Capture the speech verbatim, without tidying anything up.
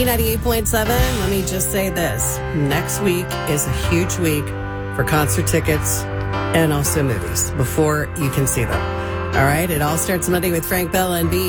ninety-eight point seven, let me just say this. Next week is a huge week for concert tickets and also movies before you can see them. All right, it all starts Monday with Frank Bell and B.